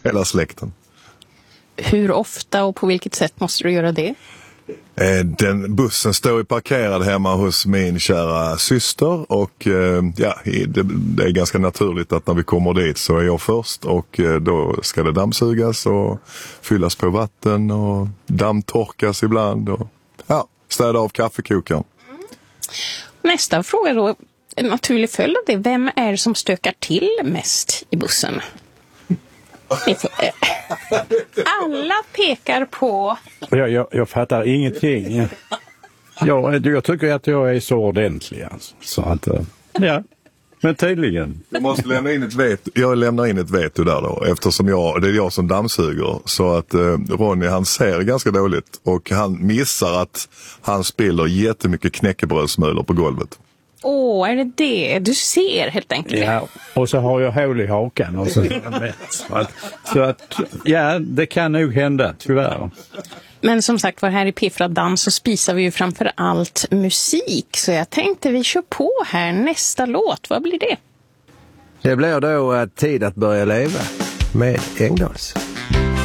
hela släkten. Hur ofta och på vilket sätt måste du göra det? Den bussen står ju parkerad hemma hos min kära syster och det är ganska naturligt att när vi kommer dit så är jag först och då ska det dammsugas och fyllas på vatten och dammtorkas ibland och städa av kaffekokaren. Nästa fråga då, en naturlig följd av det. Vem är det som stökar till mest i bussen? Alla pekar på... Jag fattar ingenting. Jag tycker att jag är så ordentlig. Alltså. Så att, men tydligen. Du måste lämna in ett veto. Jag lämnar in ett veto där då. Eftersom det är jag som dammsuger. Så att Ronny han ser ganska dåligt. Och han missar att han spiller jättemycket knäckebrödsmulor på golvet. Är det? Du ser helt enkelt. Ja, och så har jag hål i hakan. Och så att det kan nog hända, tyvärr. Men som sagt, här i P4 Dans så spisar vi ju framför allt musik. Så jag tänkte vi kör på här nästa låt. Vad blir det? Det blir då Tid att börja leva med Engdahls.